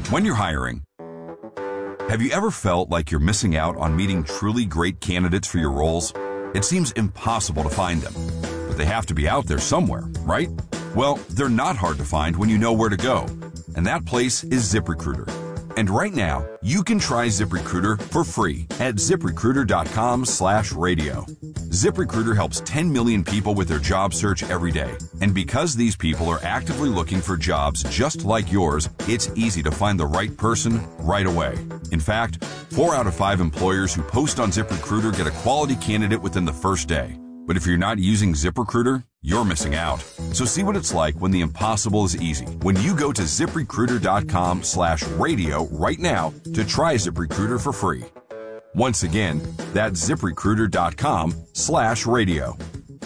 When you're hiring, have you ever felt like you're missing out on meeting truly great candidates for your roles? It seems impossible to find them, but they have to be out there somewhere, right? Well, they're not hard to find when you know where to go, and that place is ZipRecruiter. And right now, you can try ZipRecruiter for free at ZipRecruiter.com/radio. ZipRecruiter helps 10 million people with their job search every day. And because these people are actively looking for jobs just like yours, it's easy to find the right person right away. In fact, 4 out of 5 employers who post on ZipRecruiter get a quality candidate within the first day. But if you're not using ZipRecruiter, you're missing out. So see what it's like when the impossible is easy. When you go to ZipRecruiter.com/radio right now to try ZipRecruiter for free. Once again, that's ZipRecruiter.com/radio.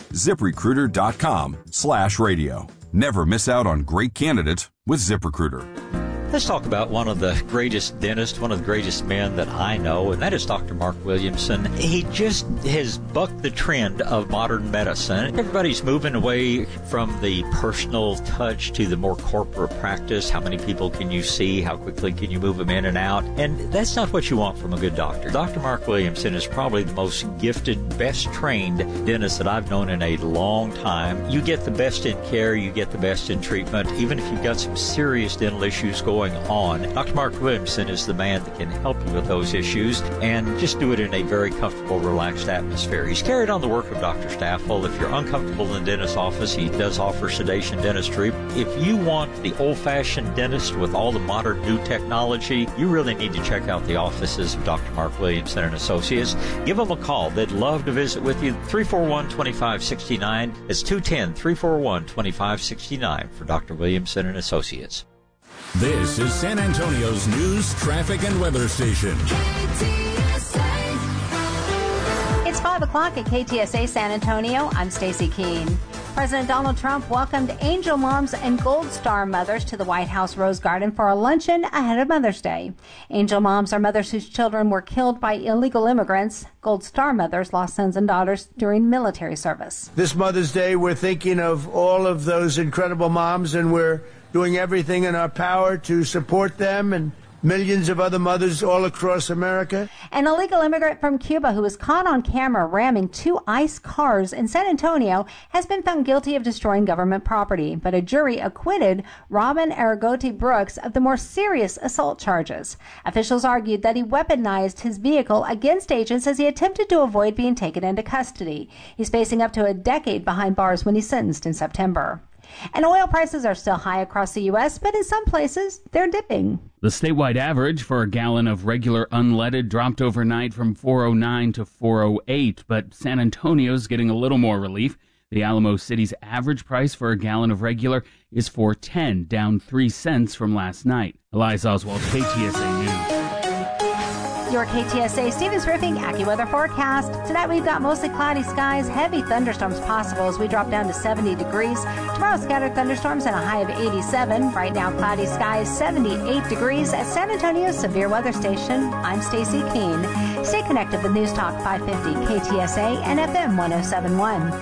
ZipRecruiter.com/radio. Never miss out on great candidates with ZipRecruiter. Let's talk about one of the greatest dentists, one of the greatest men that I know, and that is Dr. Mark Williamson. He just has bucked the trend of modern medicine. Everybody's moving away from the personal touch to the more corporate practice. How many people can you see? How quickly can you move them in and out? And that's not what you want from a good doctor. Dr. Mark Williamson is probably the most gifted, best trained dentist that I've known in a long time. You get the best in care, you get the best in treatment, even if you've got some serious dental issues going on. Dr. Mark Williamson is the man that can help you with those issues and just do it in a very comfortable, relaxed atmosphere. He's carried on the work of Dr. Staffel. If you're uncomfortable in the dentist's office, he does offer sedation dentistry. If you want the old-fashioned dentist with all the modern new technology, you really need to check out the offices of Dr. Mark Williamson and Associates. Give them a call. They'd love to visit with you. 341-2569. It's 210-341-2569 for Dr. Williamson and Associates. This is San Antonio's news, traffic, and weather station. It's 5 o'clock at KTSA San Antonio. I'm Stacy Keene. President Donald Trump welcomed Angel Moms and Gold Star mothers to the White House Rose Garden for a luncheon ahead of Mother's Day. Angel Moms are mothers whose children were killed by illegal immigrants. Gold Star mothers lost sons and daughters during military service. This Mother's Day, we're thinking of all of those incredible moms, and we're doing everything in our power to support them and millions of other mothers all across America. An illegal immigrant from Cuba who was caught on camera ramming 2 ICE cars in San Antonio has been found guilty of destroying government property, but a jury acquitted Robin Aragotti Brooks of the more serious assault charges. Officials argued that he weaponized his vehicle against agents as he attempted to avoid being taken into custody. He's facing up to a decade behind bars when he's sentenced in September. And oil prices are still high across the U.S., but in some places, they're dipping. The statewide average for a gallon of regular unleaded dropped overnight from $4.09 to $4.08, but San Antonio's getting a little more relief. The Alamo City's average price for a gallon of regular is $4.10, down 3 cents from last night. Eliza Oswald, KTSA News. Your KTSA Stevens Roofing AccuWeather forecast. Tonight we've got mostly cloudy skies, heavy thunderstorms possible as we drop down to 70 degrees. Tomorrow scattered thunderstorms and a high of 87. Right now cloudy skies, 78 degrees at San Antonio's Severe Weather Station. I'm Stacy Keene. Stay connected with News Talk 550 KTSA and FM 1071.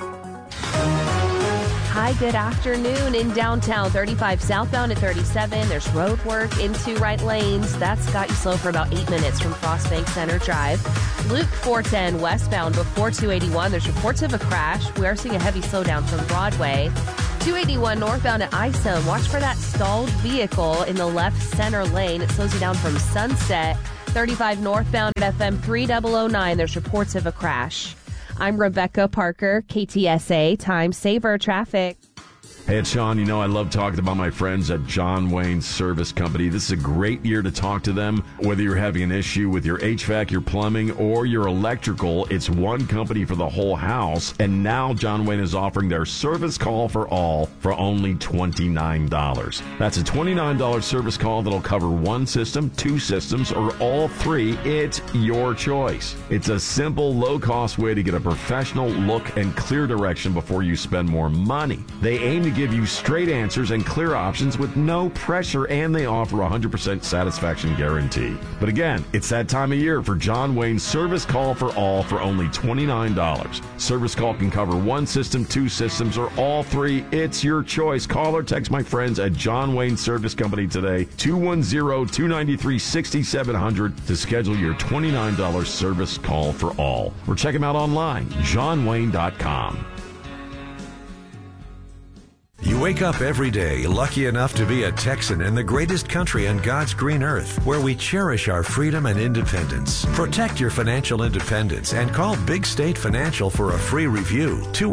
Hi, good afternoon in downtown. 35 southbound at 37. There's road work in 2 right lanes. That's got you slow for about 8 minutes from Frostbank Center Drive. Loop 410 westbound before 281. There's reports of a crash. We are seeing a heavy slowdown from Broadway. 281 northbound at Isom. Watch for that stalled vehicle in the left center lane. It slows you down from Sunset. 35 northbound at FM 3009. There's reports of a crash. I'm Rebecca Parker, KTSA Time Saver Traffic. Hey, it's Sean. You know, I love talking about my friends at John Wayne Service Company. This is a great year to talk to them. Whether you're having an issue with your HVAC, your plumbing, or your electrical, it's one company for the whole house. And now John Wayne is offering their service call for all for only $29. That's a $29 service call that'll cover 1 system, 2 systems, or all 3. It's your choice. It's a simple, low-cost way to get a professional look and clear direction before you spend more money. They aim to give you straight answers and clear options with no pressure, and they offer a 100% satisfaction guarantee. But again, it's that time of year for John Wayne's Service Call for All for only $29. Service Call can cover one system, two systems, or all three. It's your choice. Call or text my friends at John Wayne Service Company today, 210-293-6700 to schedule your $29 Service Call for All. Or check them out online, johnwayne.com. You wake up every day lucky enough to be a Texan in the greatest country on God's green earth, where we cherish our freedom and independence. Protect your financial independence and call Big State Financial for a free review.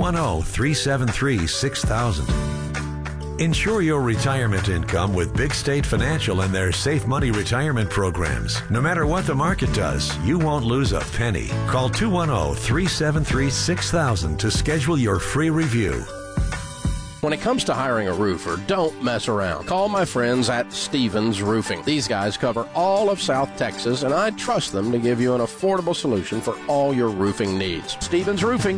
210-373-6000. Ensure your retirement income with Big State Financial and their Safe Money retirement programs. No matter what the market does, you won't lose a penny. Call 210-373-6000 to schedule your free review. When it comes to hiring a roofer, don't mess around. Call my friends at Stevens Roofing. These guys cover all of South Texas, and I trust them to give you an affordable solution for all your roofing needs. Stevens Roofing,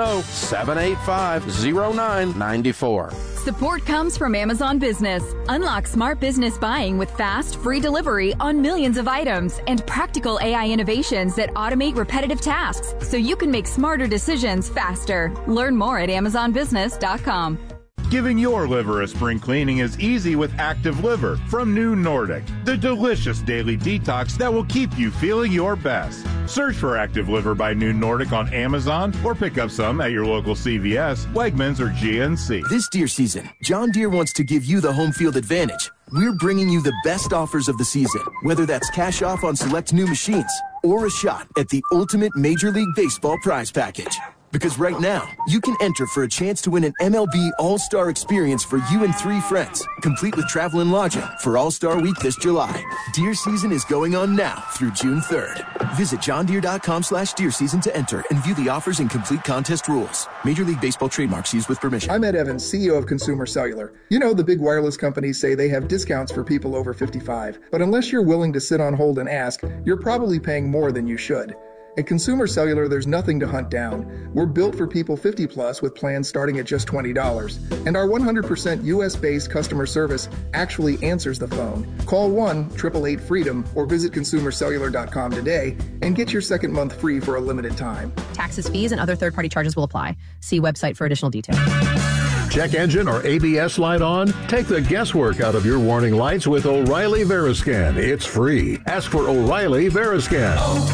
210-785-0994. Support comes from Amazon Business. Unlock smart business buying with fast, free delivery on millions of items and practical AI innovations that automate repetitive tasks so you can make smarter decisions faster. Learn more at AmazonBusiness.com. Giving your liver a spring cleaning is easy with Active Liver from New Nordic, the delicious daily detox that will keep you feeling your best. Search for Active Liver by New Nordic on Amazon or pick up some at your local CVS, Wegmans, or GNC. This deer season, John Deere wants to give you the home field advantage. We're bringing you the best offers of the season, whether that's cash off on select new machines or a shot at the ultimate Major League Baseball prize package. Because right now, you can enter for a chance to win an MLB All-Star experience for you and 3 friends, complete with travel and lodging for All-Star Week this July. Deer season is going on now through June 3rd. Visit johndeere.com/deer season to enter and view the offers and complete contest rules. Major League Baseball trademarks used with permission. I'm Ed Evans, CEO of Consumer Cellular. You know, the big wireless companies say they have discounts for people over 55, but unless you're willing to sit on hold and ask, you're probably paying more than you should. At Consumer Cellular, there's nothing to hunt down. We're built for people 50 plus with plans starting at just $20. And our 100% US-based customer service actually answers the phone. Call 1-888-FREEDOM or visit consumercellular.com today and get your second month free for a limited time. Taxes, fees, and other third-party charges will apply. See website for additional details. Check engine or ABS light on? Take the guesswork out of your warning lights with O'Reilly Veriscan. It's free. Ask for O'Reilly Veriscan.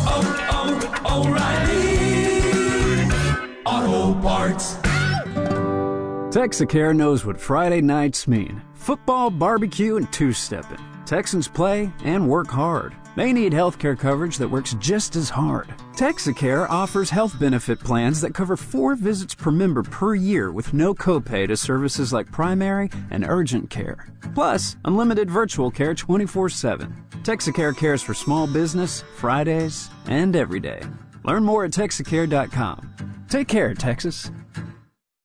O'Reilly Auto Parts. Texacare knows what Friday nights mean. Football, barbecue, and two-stepping. Texans play and work hard. They need healthcare coverage that works just as hard. Texacare offers health benefit plans that cover 4 visits per member per year with no copay to services like primary and urgent care. Plus, unlimited virtual care 24/7. Texacare cares for small business, Fridays, and every day. Learn more at Texacare.com. Take care, Texas.